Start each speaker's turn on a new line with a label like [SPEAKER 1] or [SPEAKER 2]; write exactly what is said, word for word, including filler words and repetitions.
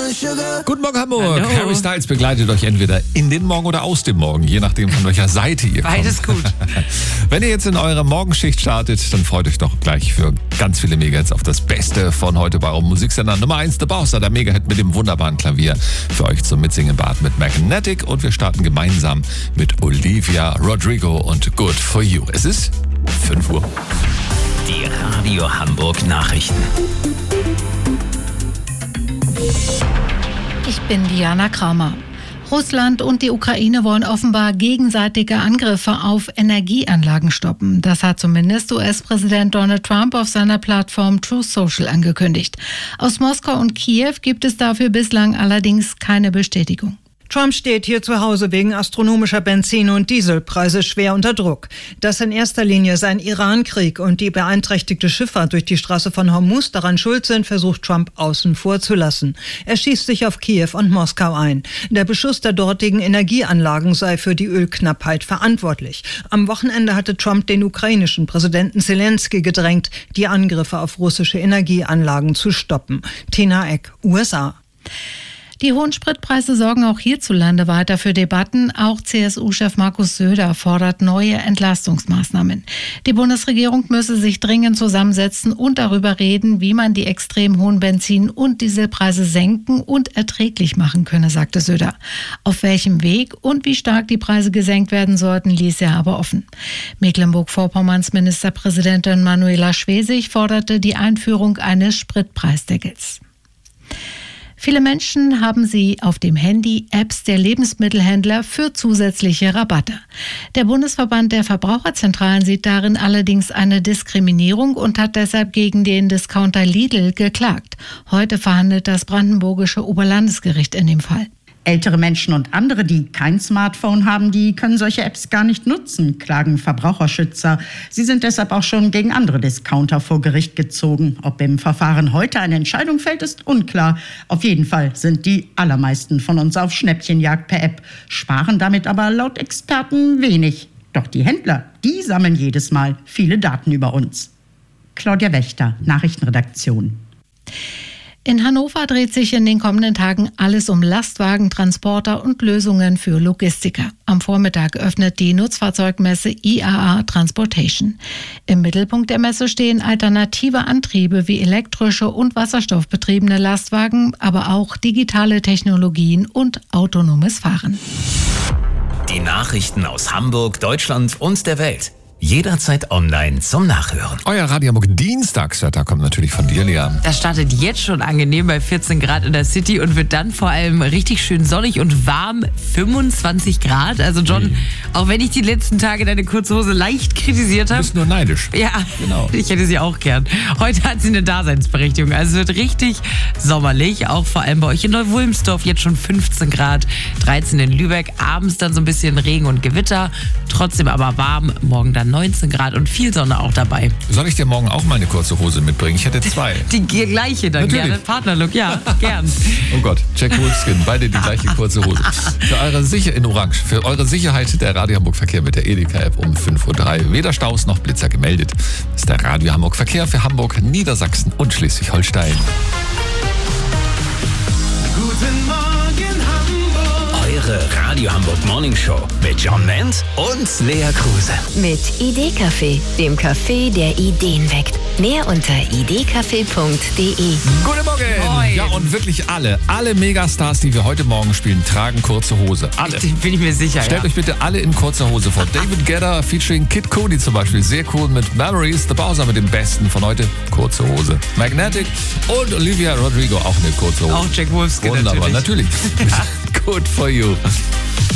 [SPEAKER 1] Guten Morgen, Hamburg.
[SPEAKER 2] Hallo.
[SPEAKER 1] Harry Styles begleitet euch entweder in den Morgen oder aus dem Morgen, je nachdem von welcher Seite ihr kommt.
[SPEAKER 2] Beides gut.
[SPEAKER 1] Wenn ihr jetzt in eure Morgenschicht startet, dann freut euch doch gleich für ganz viele Megahits auf das Beste von heute bei eurem Musiksender. Nummer eins, The Bowser, der Megahit mit dem wunderbaren Klavier für euch zum Mitsingen im Bad mit Magnetic. Und wir starten gemeinsam mit Olivia Rodrigo und Good For You. Es ist fünf Uhr.
[SPEAKER 3] Die Radio Hamburg Nachrichten.
[SPEAKER 4] Ich bin Diana Kramer. Russland und die Ukraine wollen offenbar gegenseitige Angriffe auf Energieanlagen stoppen. Das hat zumindest U S-Präsident Donald Trump auf seiner Plattform Truth Social angekündigt. Aus Moskau und Kiew gibt es dafür bislang allerdings keine Bestätigung.
[SPEAKER 5] Trump steht hier zu Hause wegen astronomischer Benzin- und Dieselpreise schwer unter Druck. Dass in erster Linie sein Iran-Krieg und die beeinträchtigte Schifffahrt durch die Straße von Hormuz daran schuld sind, versucht Trump außen vor zu lassen. Er schießt sich auf Kiew und Moskau ein. Der Beschuss der dortigen Energieanlagen sei für die Ölknappheit verantwortlich. Am Wochenende hatte Trump den ukrainischen Präsidenten Zelensky gedrängt, die Angriffe auf russische Energieanlagen zu stoppen. Tina Eck, U S A.
[SPEAKER 4] Die hohen Spritpreise sorgen auch hierzulande weiter für Debatten. Auch C S U-Chef Markus Söder fordert neue Entlastungsmaßnahmen. Die Bundesregierung müsse sich dringend zusammensetzen und darüber reden, wie man die extrem hohen Benzin- und Dieselpreise senken und erträglich machen könne, sagte Söder. Auf welchem Weg und wie stark die Preise gesenkt werden sollten, ließ er aber offen. Mecklenburg-Vorpommerns Ministerpräsidentin Manuela Schwesig forderte die Einführung eines Spritpreisdeckels. Viele Menschen haben sie auf dem Handy Apps der Lebensmittelhändler für zusätzliche Rabatte. Der Bundesverband der Verbraucherzentralen sieht darin allerdings eine Diskriminierung und hat deshalb gegen den Discounter Lidl geklagt. Heute verhandelt das brandenburgische Oberlandesgericht in dem Fall.
[SPEAKER 6] Ältere Menschen und andere, die kein Smartphone haben, die können solche Apps gar nicht nutzen, klagen Verbraucherschützer. Sie sind deshalb auch schon gegen andere Discounter vor Gericht gezogen. Ob im Verfahren heute eine Entscheidung fällt, ist unklar. Auf jeden Fall sind die allermeisten von uns auf Schnäppchenjagd per App, sparen damit aber laut Experten wenig. Doch die Händler, die sammeln jedes Mal viele Daten über uns. Claudia Wächter, Nachrichtenredaktion.
[SPEAKER 4] In Hannover dreht sich in den kommenden Tagen alles um Lastwagen, Transporter und Lösungen für Logistiker. Am Vormittag öffnet die Nutzfahrzeugmesse I A A Transportation. Im Mittelpunkt der Messe stehen alternative Antriebe wie elektrische und wasserstoffbetriebene Lastwagen, aber auch digitale Technologien und autonomes Fahren.
[SPEAKER 3] Die Nachrichten aus Hamburg, Deutschland und der Welt. Jederzeit online zum Nachhören.
[SPEAKER 1] Euer Radio Hamburg Dienstagswetter kommt natürlich von dir, Lea.
[SPEAKER 2] Das startet jetzt schon angenehm bei vierzehn Grad in der City und wird dann vor allem richtig schön sonnig und warm, fünfundzwanzig Grad. Also John,
[SPEAKER 1] Hey.
[SPEAKER 2] auch wenn ich die letzten Tage deine kurze Hose leicht kritisiert
[SPEAKER 1] Du
[SPEAKER 2] habe.
[SPEAKER 1] bist nur neidisch.
[SPEAKER 2] Ja,
[SPEAKER 1] Genau.
[SPEAKER 2] ich hätte sie auch gern. Heute hat sie eine Daseinsberechtigung. Also es wird richtig sommerlich, auch vor allem bei euch in Neu-Wulmsdorf. Jetzt schon fünfzehn Grad, dreizehn in Lübeck. Abends dann so ein bisschen Regen und Gewitter. Trotzdem aber warm. Morgen dann neunzehn Grad und viel Sonne auch dabei.
[SPEAKER 1] Soll ich dir morgen auch mal eine kurze Hose mitbringen? Ich hätte zwei.
[SPEAKER 2] Die gleiche dann
[SPEAKER 1] Natürlich.
[SPEAKER 2] gerne. Partnerlook, ja, gern.
[SPEAKER 1] Oh Gott, Jack Wolfskin, beide die gleiche kurze Hose. Für eure Sicher in Orange, für eure Sicherheit der Radio Hamburg Verkehr mit der Edeka-App um fünf Uhr drei. Weder Staus noch Blitzer gemeldet. Das ist der Radio Hamburg Verkehr für Hamburg, Niedersachsen und Schleswig-Holstein.
[SPEAKER 7] Guten Morgen Hamburg.
[SPEAKER 3] Eure Radio Hamburg Morning Show mit John Ment und Lea Kruse.
[SPEAKER 8] Mit Idee-Café, dem Café, der Ideen weckt. Mehr unter idcafé punkt de.
[SPEAKER 1] Guten Morgen!
[SPEAKER 2] Moin.
[SPEAKER 1] Ja, und wirklich alle, alle Megastars, die wir heute Morgen spielen, tragen kurze Hose. Alle.
[SPEAKER 2] Bin ich mir sicher,
[SPEAKER 1] Stellt
[SPEAKER 2] ja.
[SPEAKER 1] euch bitte alle in kurzer Hose vor. David Guetta featuring Kid Cudi zum Beispiel. Sehr cool mit Memories. The Bowser mit dem Besten von heute. Kurze Hose. Magnetic und Olivia Rodrigo auch eine kurze Hose.
[SPEAKER 2] Auch Jack Wolfskin
[SPEAKER 1] Wunderbar,
[SPEAKER 2] natürlich.
[SPEAKER 1] natürlich. Good for you.